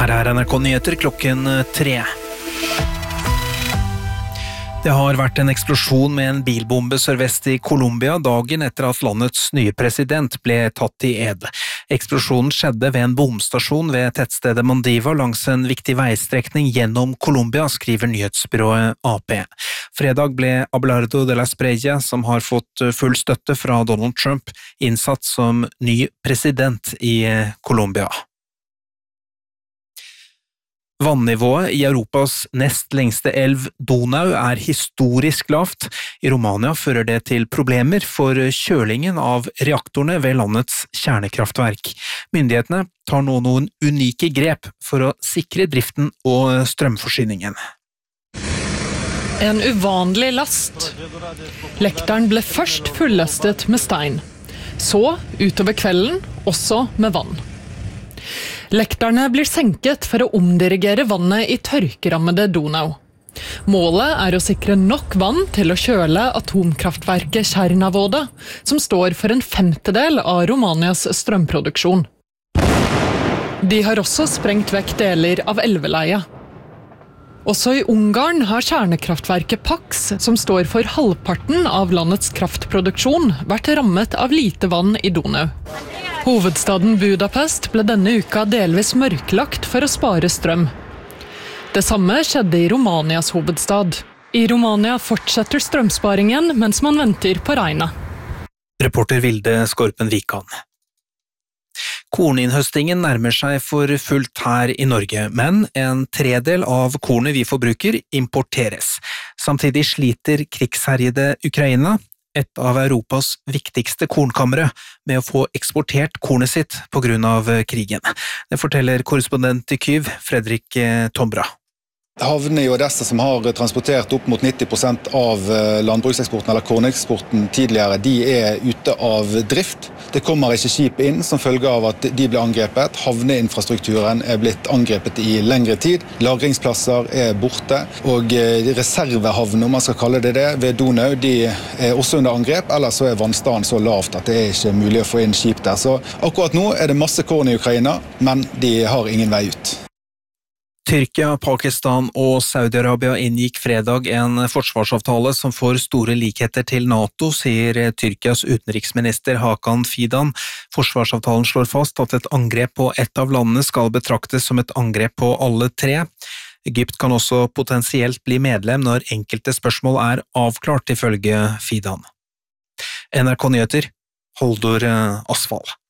Her NRK Nyheter klokken 3. Det har vært en eksplosjon med en bilbombe sørvest i Colombia dagen etter at landets nye president ble tatt i ed. Eksplosjonen skjedde ved en bomstasjon ved tettstedet Mondiva langs en viktig veistrekning gjennom Colombia, skriver nyhetsbyrået AP. Fredag ble Abelardo de la Espriella, som har fått full støtte fra Donald Trump, innsatt som ny president i Colombia. Vannivået i Europas nest lengste elv Donau er historisk lavt. I Romania fører det til problemer for kjølingen av reaktorene ved landets kjernekraftverk. Myndighetene tar nå noen unike grep for å sikre driften og strømforsyningen. En uvanlig last. Lekteren ble først fullastet med stein. Så, utover kvelden, også med vann. Lekterne blir senket for å omdirigere vannet i tørkerammede Donau. Målet er å sikre nok vann til å kjøle atomkraftverket Cernavoda, som står for en 1/5 av Romanias strømproduksjon. De har også sprengt vekk deler av elveleiet. Også i Ungarn har kjernekraftverket Paks, som står for halvparten av landets kraftproduksjon, vært rammet av lite vann i Donau. Hovedstaden Budapest ble denne uka delvis mørklagt for å spare strøm. Det samme skjedde i Romanias hovedstad. I Romania fortsetter strømsparingen mens man venter på regnet. Reporter Vilde Skorpen Vikan. Korninnhøstingen nærmer seg for fullt her i Norge, men en tredel av kornet vi forbruker importeres. Samtidig sliter krigsherjede Ukraina, et av Europas viktigste kornkammere, med å få eksportert kornet sitt på grunn av krigen. Det forteller korrespondent i Kyiv, Fredrik Tombra. Havnene i Odessa, som har transportert opp mot 90% av landbrukseksporten eller korneksporten tidligere, de er ute av drift. Det kommer ikke skip inn som følge av at de ble angrepet. Havneinfrastrukturen er blitt angrepet i lengre tid. Lagringsplasser er borte, og reservehavn, om man skal kalle det det, ved Donau, de er også under angrep, ellers så er vannstanden så lavt at det er ikke mulig å få inn skip der. Så akkurat nå er det masse korn i Ukraina, men de har ingen vei ut. Tyrkia, Pakistan og Saudi-Arabia inngikk fredag en forsvarsavtale som får store likheter til NATO, sier Tyrkias utenriksminister Hakan Fidan. Forsvarsavtalen slår fast at et angrep på ett av landene skal betraktes som et angrep på alle tre. Egypt kan også potensielt bli medlem når enkelte spørsmål er avklart, ifølge Fidan. NRK Nyheter, Holdor Asfall.